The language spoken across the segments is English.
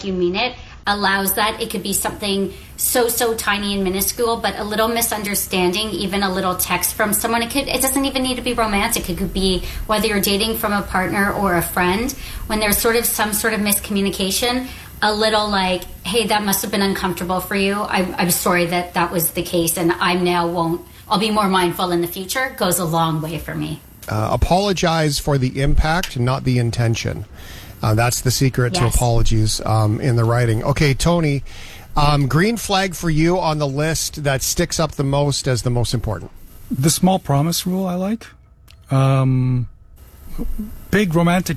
like you mean it allows that. It could be something so tiny and minuscule, but a little misunderstanding, even a little text from someone. It doesn't even need to be romantic. It could be whether you're dating from a partner or a friend. When there's sort of some sort of miscommunication, a little like, hey, that must have been uncomfortable for you. I'm sorry that was the case, and I'll be more mindful in the future, goes a long way for me. Apologize for the impact, not the intention. That's the secret to apologies in the writing. Okay, Tony, green flag for you on the list that sticks up the most as the most important. The small promise rule I like. Big romantic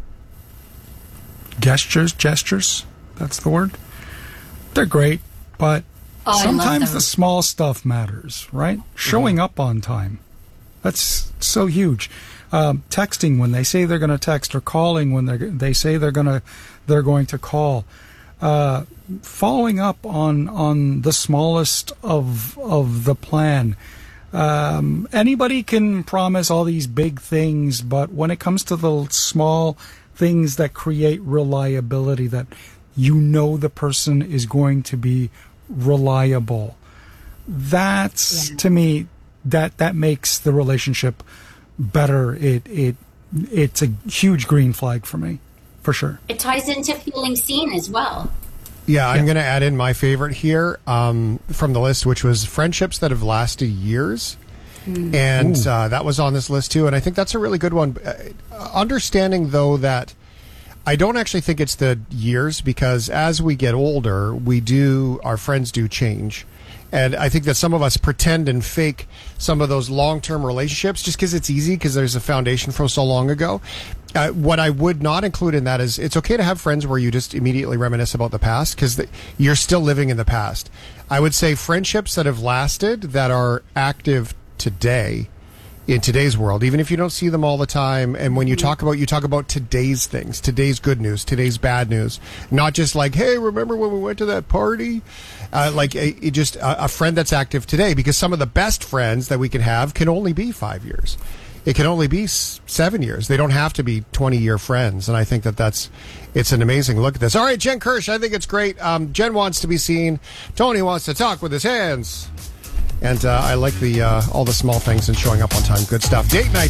gestures, that's the word. They're great, but sometimes the small stuff matters, right? Showing up on time. That's so huge. Texting when they say they're going to text, or calling when they say they're going to call. Following up on the smallest of the plan. Anybody can promise all these big things, but when it comes to the small things that create reliability, that the person is going to be reliable, that's to me that makes the relationship better. It's a huge green flag for me, for sure. It ties into feeling seen as well. Yeah, I'm going to add in my favorite here from the list, which was friendships that have lasted years. And that was on this list too. And I think that's a really good one. Understanding, though, that I don't actually think it's the years, because as we get older, our friends do change. And I think that some of us pretend and fake some of those long-term relationships just because it's easy, because there's a foundation from so long ago. What I would not include in that is it's okay to have friends where you just immediately reminisce about the past, because you're still living in the past. I would say friendships that have lasted, that are active today, in today's world, even if you don't see them all the time. And when you talk about today's things, today's good news, today's bad news, not just like, hey, remember when we went to that party? Just a friend that's active today, because some of the best friends that we can have can only be 5 years. It can only be 7 years. They don't have to be 20-year friends. And I think it's an amazing look at this. All right, Jen Kirsch, I think it's great. Jen wants to be seen. Tony wants to talk with his hands. And I like all the small things and showing up on time. Good stuff. Date night.